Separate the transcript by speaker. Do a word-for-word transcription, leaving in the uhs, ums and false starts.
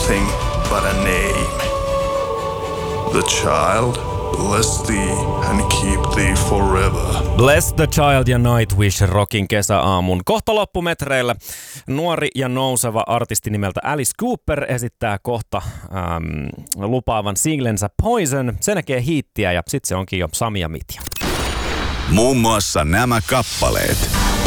Speaker 1: nothing but a name. The child, bless thee and keep thee forever.
Speaker 2: Bless the Child ja Nightwish Rockin kesäaamun. Kohta loppumetreillä nuori ja nouseva artisti nimeltä Alice Cooper esittää kohta äm, lupaavan singlensä Poison. Se näkee hiittiä ja sit se onkin jo Sami ja Mitja.
Speaker 3: Muun muassa nämä kappaleet.